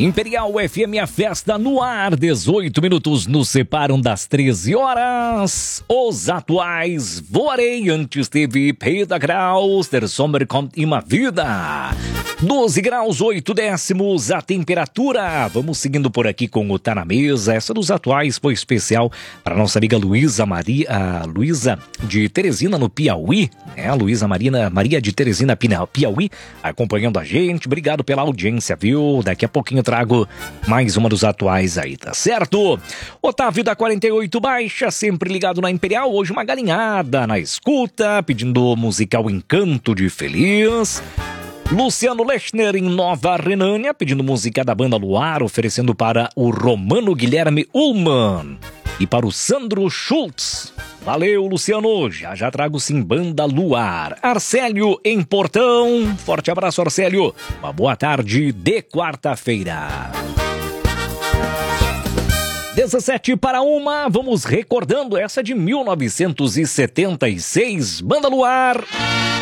Imperial FM, a festa no ar, 18 minutos nos separam das 13 horas. Os atuais, voarei, antes teve Peda Graus, Der Sommer kommt immer wieder. 12 graus, 8 décimos a temperatura. Vamos seguindo por aqui com o Tá na Mesa. Essa dos atuais foi especial para nossa amiga Luísa de Teresina, no Piauí. Luísa Maria de Teresina, Piauí, acompanhando a gente. Obrigado pela audiência, viu? Daqui a pouquinho eu trago mais uma dos atuais aí, tá certo? Otávio da 48 Baixa, sempre ligado na Imperial. Hoje uma galinhada na escuta, pedindo musical Encanto de Feliz. Luciano Lechner em Nova Renânia, pedindo música da banda Luar, oferecendo para o Romano Guilherme Ullmann e para o Sandro Schultz. Valeu, Luciano, já trago sim banda Luar. Arcélio em Portão, forte abraço, Arcélio, uma boa tarde de quarta-feira. 17 para 1, vamos recordando essa de 1976, banda Luar.